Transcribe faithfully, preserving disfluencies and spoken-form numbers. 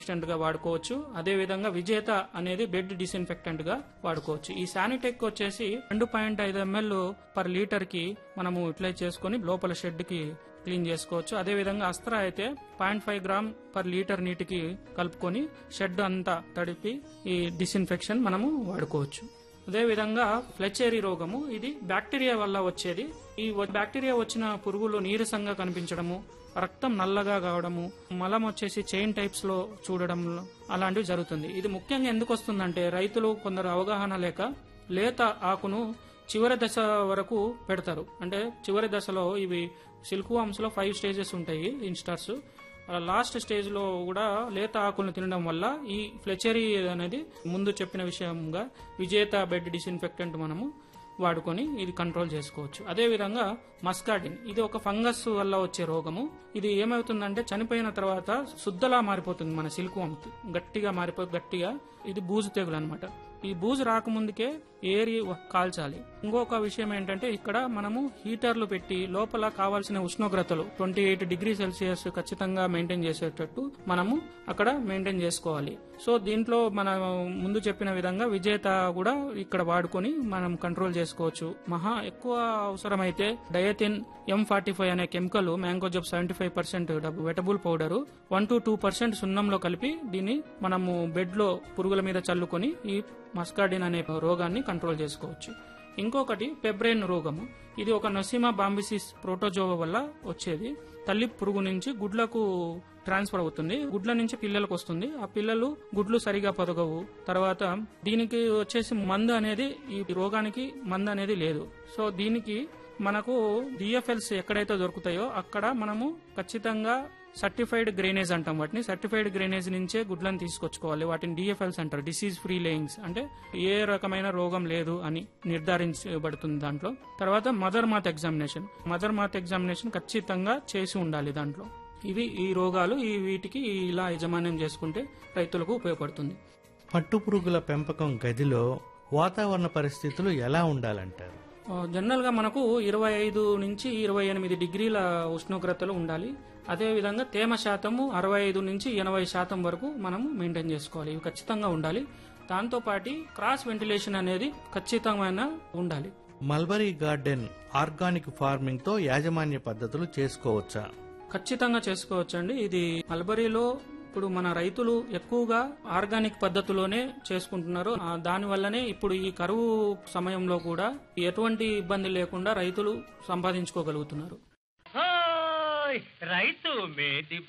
Disinfectant గా వాడుకోవచ్చు. అదే విధంగా విజేత అనేది బెడ్ డిస్ఇన్ఫెక్టెంట్ గా వాడుకోవచ్చు. ఈ శానిటెక్ వచ్చేసి రెండు పాయింట్ ఐదు ఎంఎల్ పర్ లీటర్ కి మనము యూటిలైజ్ చేసుకుని లోపల షెడ్ కి క్లీన్ చేసుకోవచ్చు. అదే విధంగా అస్త్ర అయితే point five gram per litre నీటికి కలుపుకొని షెడ్ అంతా తడిపి ఈ డిస్ఇన్ఫెక్షన్ మనము వాడుకోవచ్చు. అదే విధంగా ఫ్లెచెరీ రోగము, ఇది బ్యాక్టీరియా వల్ల వచ్చేది. ఈ బ్యాక్టీరియా వచ్చిన పురుగులు నీరసంగా కనిపించడము, రక్తం నల్లగా కావడము, మలం వచ్చేసి చైన్ టైప్స్ లో చూడడం అలాంటివి జరుగుతుంది. ఇది ముఖ్యంగా ఎందుకు వస్తుందంటే రైతులు కొందరు అవగాహన లేక లేత ఆకును చివరి దశ వరకు పెడతారు. అంటే చివరి దశలో ఇవి సిల్క్ వామ్స్ లో ఫైవ్ స్టేజెస్ ఉంటాయి ఇన్స్టార్స్. లాస్ట్ స్టేజ్ లో కూడా లేత ఆకులను తినడం వల్ల ఈ ఫ్లెచెరీ అనేది ముందు చెప్పిన విషయంగా విజేత బెడ్ డిస్ఇన్ఫెక్టెంట్ మనము వాడుకొని ఇది కంట్రోల్ చేసుకోవచ్చు. అదే విధంగా మస్కాడిన్, ఇది ఒక ఫంగస్ వల్ల వచ్చే రోగము. ఇది ఏమవుతుందంటే చనిపోయిన తర్వాత శుద్ధలా మారిపోతుంది మన సిల్క్ వామ్, గట్టిగా మారిపో గట్టిగా ఇది బూజు తెగులు అనమాట. ఈ బూజు రాకముందుకే ఏరి కాల్చాలి. ఇంకొక విషయం ఏంటంటే ఇక్కడ మనము హీటర్లు పెట్టి లోపల కావాల్సిన ఉష్ణోగ్రతలు ట్వంటీ ఎయిట్ డిగ్రీ సెల్సియస్ ఖచ్చితంగా మెయింటైన్ చేసేటట్టు మనము అక్కడ మెయింటైన్ చేసుకోవాలి. సో దీంట్లో మనం ముందు చెప్పిన విధంగా విజేత కూడా ఇక్కడ వాడుకొని మనం కంట్రోల్ చేసుకోవచ్చు. మహా ఎక్కువ అవసరమైతే డయతిన్ ఎం ఫార్టీ ఫైవ్ అనే chemical mancozeb seventy five percent wettable powder one to two percent సున్నంలో కలిపి దీన్ని మనము బెడ్ లో పురుగుల మీద చల్లుకొని ఈ మస్కాడిన్ అనే రోగాన్ని కంట్రోల్ చేసుకోవచ్చు. ఇంకొకటి పెబ్రెయిన్ రోగము, ఇది ఒక నొసిమా బాంబిసిస్ ప్రోటోజోవా వల్ల వచ్చేది. తల్లి పురుగు నుంచి గుడ్లకు ట్రాన్స్ఫర్ అవుతుంది, గుడ్ల నుంచి పిల్లలకు వస్తుంది. ఆ పిల్లలు గుడ్లు సరిగా పొదగవు. తర్వాత దీనికి వచ్చేసి మందు అనేది ఈ రోగానికి మందు అనేది లేదు. సో దీనికి మనకు డిఎఫ్ఎల్స్ ఎక్కడైతే దొరుకుతాయో అక్కడ మనము ఖచ్చితంగా సర్టిఫైడ్ గ్రెనేజ్ అంటాం వాటిని. సర్టిఫైడ్ గ్రెనేజ్ నుంచే గుడ్లను తీసుకొచ్చుకోవాలి. వాటిని డిఎఫ్ఎల్స్ అంటారు, డిసీజ్ ఫ్రీ లేయింగ్స్. అంటే ఏ రకమైన రోగం లేదు అని నిర్ధారించబడుతుంది దాంట్లో. తర్వాత మదర్ మాత్ ఎగ్జామినేషన్, మదర్ మాత్ ఎగ్జామినేషన్ ఖచ్చితంగా చేసి ఉండాలి దాంట్లో. ఇవి ఈ రోగాలు, ఈ వీటికి ఇలా యజమాన్యం చేసుకుంటే రైతులకు ఉపయోగపడుతుంది. పట్టుపురుగుల పెంపకం గదిలో వాతావరణ పరిస్థితులు ఎలా ఉండాలంటారు? జనరల్ గా మనకు ఇరవై ఐదు నుంచి ఇరవై ఎనిమిది డిగ్రీల ఉష్ణోగ్రతలు ఉండాలి. అదే విధంగా తేమ శాతము అరవై ఐదు నుంచి ఎనభై శాతం వరకు మనము మెయింటైన్ చేసుకోవాలి. ఇవి ఖచ్చితంగా ఉండాలి. దాంతో పాటు క్రాస్ వెంటిలేషన్ అనేది ఖచ్చితమైన ఉండాలి. మల్బరీ గార్డెన్ ఆర్గానిక్ ఫార్మింగ్ తో యాజమాన్య పద్ధతులు చేసుకోవచ్చా? ఖచ్చితంగా చేసుకోవచ్చండి. ఇది మల్బరీలో ఇప్పుడు మన రైతులు ఎక్కువగా ఆర్గానిక్ పద్ధతిలోనే చేసుకుంటున్నారు. దాని వల్లనే ఇప్పుడు ఈ కరువు సమయంలో కూడా ఎటువంటి ఇబ్బంది లేకుండా రైతులు సంపాదించుకోగలుగుతున్నారు. రైతు మేటి